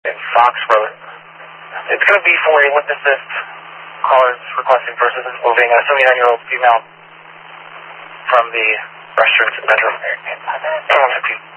in Fox Road. It's going to be for a witness assist. Callers requesting for assistance moving a 79-year-old female from the restaurant bedroom.